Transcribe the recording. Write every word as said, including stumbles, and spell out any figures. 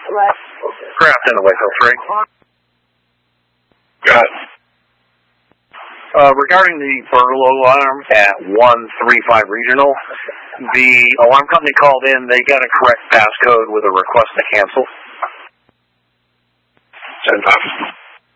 Craft in the Waco three. Got it. Uh, regarding the burglar alarm at one three five Regional, the alarm company called in. They got a correct passcode with a request to cancel. Send off.